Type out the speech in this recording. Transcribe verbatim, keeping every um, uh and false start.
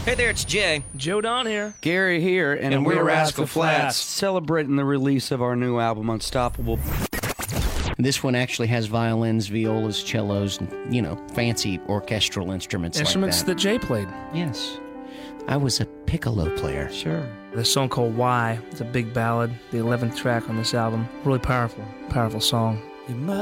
Hey there, it's Jay. Joe Don here. Gary here, and, And we're, we're Rascal Rascal Flats, Flatts. celebrating the release of our new album, Unstoppable. This one actually has violins, violas, cellos, and, you know, fancy orchestral instruments, Instruments like that Jay played. that. Yes. I was a piccolo player. Sure. There's a song called Why. It's a big ballad, the eleventh track on this album. Really powerful, powerful song. You